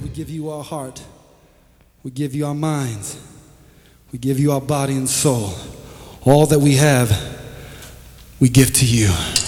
we give you our heart. We give you our minds. We give you our body and soul. All that we have, we give to you.